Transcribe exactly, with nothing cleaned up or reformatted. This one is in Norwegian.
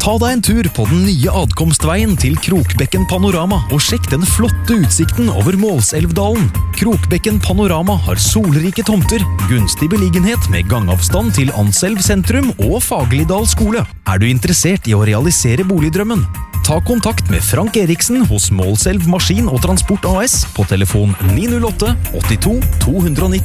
Ta deg en tur på den nye adkomstveien til Krokbekken Panorama og sjekk den flotte utsikten over Målselvdalen. Krokbekken Panorama har solrike tomter, gunstig beliggenhet med gangavstand til Anselv sentrum og Fagerlidal skole. Er du interessert i å realisere boligdrømmen? Ta kontakt med Frank Eriksen hos Målselv Maskin og Transport A S på telefon ni null åtte åttito to ni null